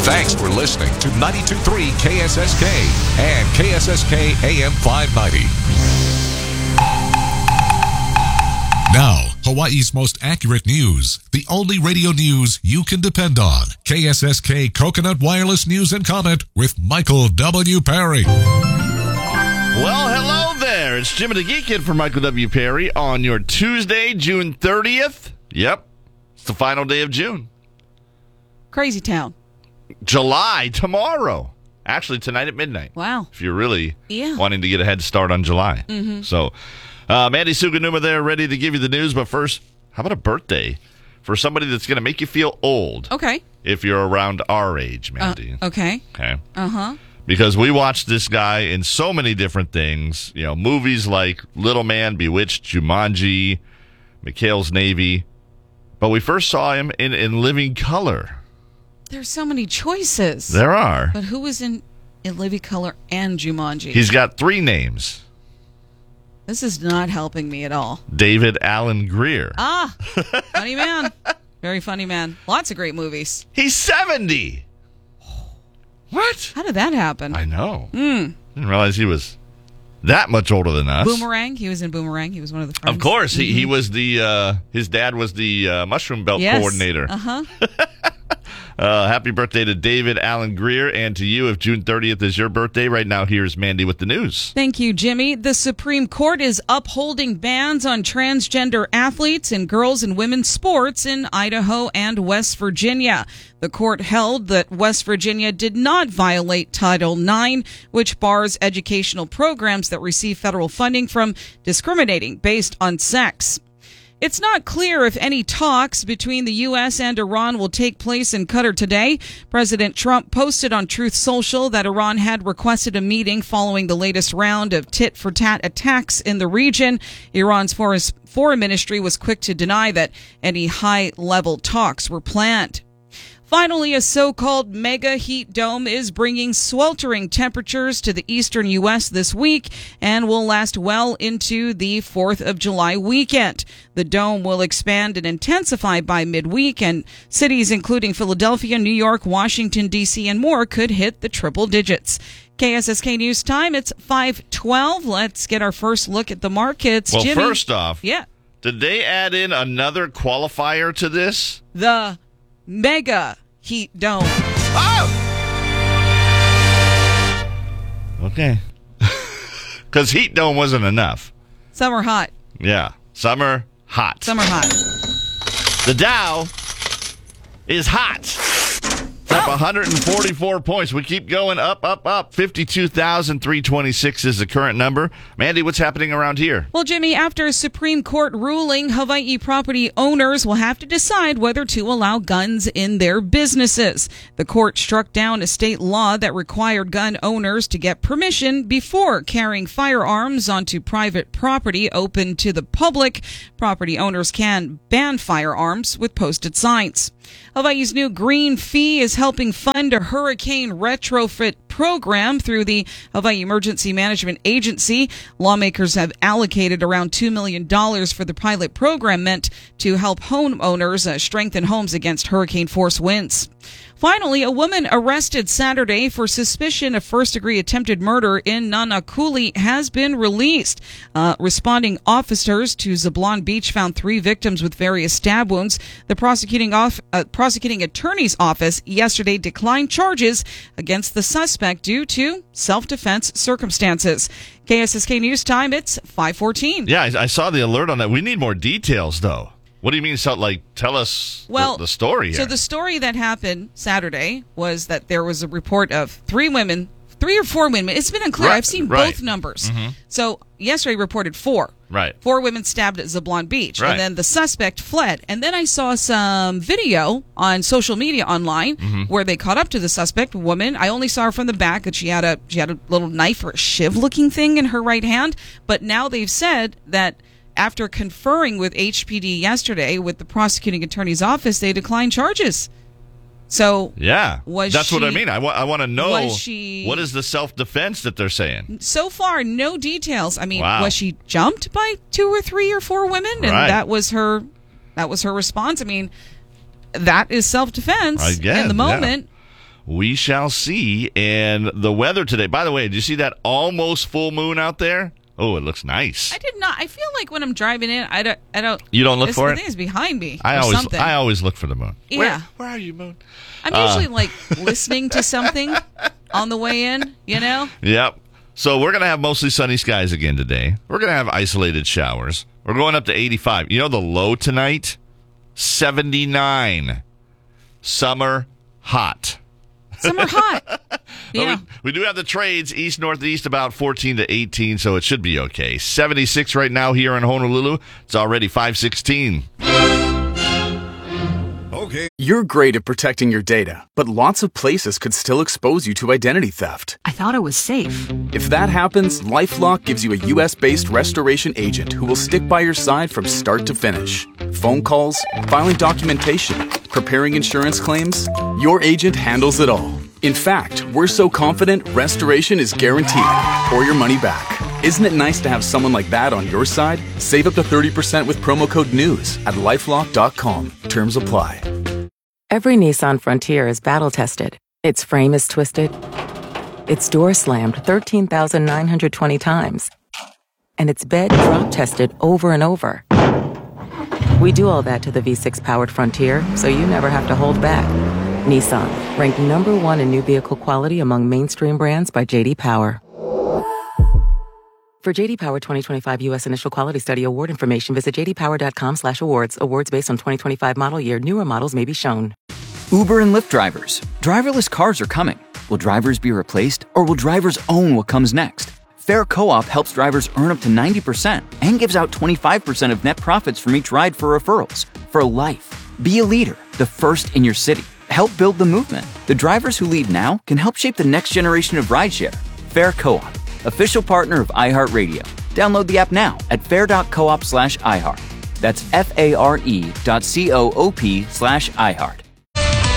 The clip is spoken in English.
Thanks for listening to 92.3 KSSK and KSSK AM 590. Now, Hawaii's most accurate news. The only radio news you can depend on. KSSK Coconut Wireless News and Comment with Michael W. Perry. Well, hello there. It's Jimmy the Geek Kid for Michael W. Perry on your Tuesday, June 30th. Yep, it's the final day of June. Crazy town. July, tomorrow. Actually, tonight at midnight. Wow. If you're really wanting to get a head start on July. Mm-hmm. So, Mandy Suganuma there, ready to give you the news. But first, how about a birthday for somebody that's going to make you feel old? Okay. If you're around our age, Mandy. Okay. Okay. Uh-huh. Because we watched this guy in so many different things. You know, movies like Little Man, Bewitched, Jumanji, McHale's Navy. But we first saw him in Living Color. There's so many choices. There are. But who was in Living Color and Jumanji? He's got 3 names. This is not helping me at all. David Alan Grier. Ah, funny man. Very funny man. Lots of great movies. He's 70. What? How did that happen? I know. Didn't realize he was that much older than us. Boomerang. He was in Boomerang. He was one of the friends. Of course. He was the, his dad was the mushroom belt coordinator. Uh-huh. Happy birthday to David Alan Grier, and to you if June 30th is your birthday. Right now, here's Mandy with the news. Thank you, Jimmy. The Supreme Court is upholding bans on transgender athletes in girls and women's sports in Idaho and West Virginia. The court held that West Virginia did not violate Title IX, which bars educational programs that receive federal funding from discriminating based on sex. It's not clear if any talks between the U.S. and Iran will take place in Qatar today. President Trump posted on Truth Social that Iran had requested a meeting following the latest round of tit-for-tat attacks in the region. Iran's foreign ministry was quick to deny that any high-level talks were planned. Finally, a so-called mega heat dome is bringing sweltering temperatures to the eastern U.S. this week and will last well into the 4th of July weekend. The dome will expand and intensify by midweek, and cities including Philadelphia, New York, Washington, D.C., and more could hit the triple digits. KSSK News Time, it's 5:12. Let's get our first look at the markets. Well, Jimmy, first off, did they add in another qualifier to this? The mega heat dome. Oh! Okay. Because heat dome wasn't enough. Summer hot. Yeah. Summer hot. Summer hot. The Dow is hot. It's up 144 points. We keep going up, up, up. 52,326 is the current number. Mandy, what's happening around here? Well, Jimmy, after a Supreme Court ruling, Hawaii property owners will have to decide whether to allow guns in their businesses. The court struck down a state law that required gun owners to get permission before carrying firearms onto private property open to the public. Property owners can ban firearms with posted signs. Hawaii's new green fee is helping fund a hurricane retrofit program through the Hawaii Emergency Management Agency. Lawmakers have allocated around $2 million for the pilot program meant to help homeowners strengthen homes against hurricane-force winds. Finally, a woman arrested Saturday for suspicion of first-degree attempted murder in Nanakuli has been released. Responding officers to Zablon Beach found 3 victims with various stab wounds. The prosecuting attorney's office yesterday declined charges against the suspect due to self-defense circumstances. KSSK News Time, it's 5:14. Yeah, I saw the alert on that. We need more details, though. What do you mean? So, tell us the story here. So the story that happened Saturday was that there was a report of 3 or 4 women. It's been unclear. I've seen both numbers. Mm-hmm. So yesterday reported 4. Right. 4 women stabbed at Zablon Beach. Right. And then the suspect fled. And then I saw some video on social media online where they caught up to the suspect woman. I only saw her from the back, that she had a little knife or a shiv-looking thing in her right hand. But now they've said that after conferring with HPD yesterday with the prosecuting attorney's office, they declined charges. So that's what I mean. I want to know, what is the self-defense that they're saying? So far, no details. I mean, was she jumped by 2 or 3 or 4 women? And that was her response. I mean, that is self-defense in the moment. we shall see. And the weather today, by the way, did you see that almost full moon out there? Oh, it looks nice. I did not. I feel like when I'm driving in, I don't. You don't look for it? I think it's behind me. I something. always look for the moon. Yeah. Where are you, moon? I'm usually like listening to something on the way in, you know? Yep. So we're going to have mostly sunny skies again today. We're going to have isolated showers. We're going up to 85. You know the low tonight? 79. Summer hot. Summer hot. Yeah. We do have the trades east-northeast about 14 to 18, so it should be okay. 76 right now here in Honolulu. It's already 5:16. Okay. You're great at protecting your data, but lots of places could still expose you to identity theft. I thought it was safe. If that happens, LifeLock gives you a U.S.-based restoration agent who will stick by your side from start to finish. Phone calls, filing documentation, preparing insurance claims, your agent handles it all. In fact, we're so confident restoration is guaranteed or your money back. Isn't it nice to have someone like that on your side? Save up to 30% with promo code NEWS at LifeLock.com. Terms apply. Every Nissan Frontier is battle-tested. Its frame is twisted. Its door slammed 13,920 times. And its bed drop-tested over and over. We do all that to the V6-powered Frontier, so you never have to hold back. Nissan, ranked #1 in new vehicle quality among mainstream brands by J.D. Power. For J.D. Power 2025 U.S. Initial Quality Study award information, visit jdpower.com/awards. Awards based on 2025 model year. Newer models may be shown. Uber and Lyft drivers. Driverless cars are coming. Will drivers be replaced, or will drivers own what comes next? Fair Co-op helps drivers earn up to 90% and gives out 25% of net profits from each ride for referrals. For life. Be a leader, the first in your city. Help build the movement. The drivers who lead now can help shape the next generation of rideshare. Fair Co-op, official partner of iHeartRadio. Download the app now at fair.coop/iHeart. That's FARE.coop/iHeart.